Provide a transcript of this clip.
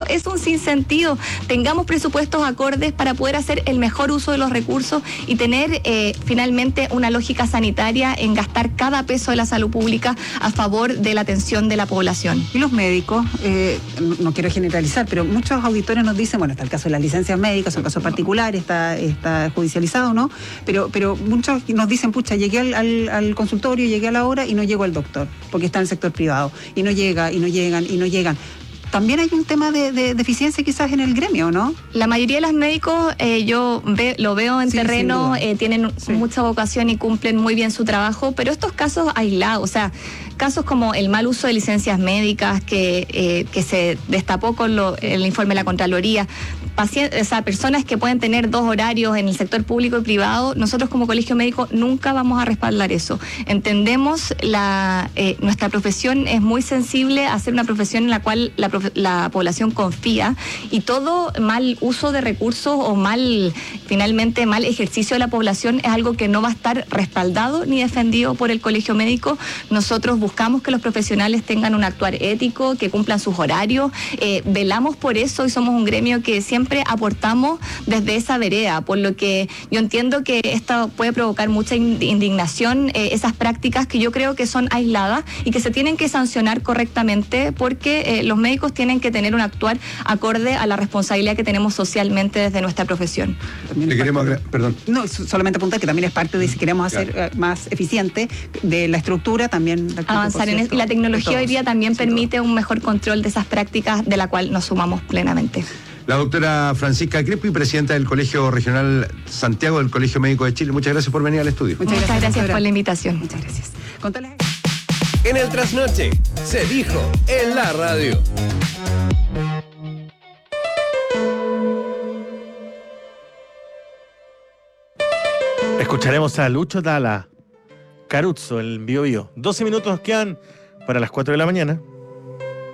es un sinsentido. Tengamos presupuestos acordes para poder hacer el mejor uso de los recursos y tener finalmente una lógica sanitaria en gastar cada peso de la salud pública a favor de la atención de la población. Y los médicos, no quiero generalizar, pero muchos auditores nos dicen, bueno, está el caso de las licencias médicas, son casos particulares, está judicializado, ¿no? Pero muchos nos dicen, pucha, llegué al consultorio, llegué a la hora y no llego al doctor, porque está en el sector privado, y no llegan. También hay un tema de deficiencia quizás en el gremio, ¿no? La mayoría de los médicos, lo veo en terreno, tienen mucha vocación y cumplen muy bien su trabajo, pero estos casos aislados, o sea, casos como el mal uso de licencias médicas que se destapó con el informe de la Contraloría, personas que pueden tener 2 horarios en el sector público y privado, nosotros como colegio médico nunca vamos a respaldar eso. Entendemos nuestra profesión es muy sensible a ser una profesión en la cual la población confía, y todo mal uso de recursos o finalmente mal ejercicio de la población es algo que no va a estar respaldado ni defendido por el colegio médico. Nosotros buscamos que los profesionales tengan un actuar ético, que cumplan sus horarios, velamos por eso y somos un gremio que siempre aportamos desde esa vereda, por lo que yo entiendo que esto puede provocar mucha indignación, esas prácticas que yo creo que son aisladas y que se tienen que sancionar correctamente, porque los médicos tienen que tener un actuar acorde a la responsabilidad que tenemos socialmente desde nuestra profesión. Perdón. No, solamente apuntar que también es parte de si queremos hacer más eficiente de la estructura, también avanzar en eso. Y la tecnología hoy día también permite un mejor control de esas prácticas, de la cual nos sumamos plenamente. La doctora Francisca Crespi, presidenta del Colegio Regional Santiago del Colegio Médico de Chile. Muchas gracias por venir al estudio. Muchas gracias por la invitación. Muchas gracias. En el Trasnoche se dijo en la radio. Escucharemos a Lucho Dalla, Caruso, el Bio Bio. 12 minutos quedan para las 4 de la mañana.